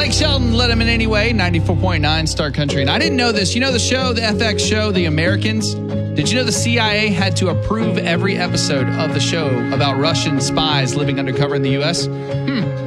Blake Shelton let him in anyway, 94.9 Star Country. And I didn't know this. You know the show, the FX show, The Americans? Did you know the CIA had to approve every episode of the show about Russian spies living undercover in the U.S.?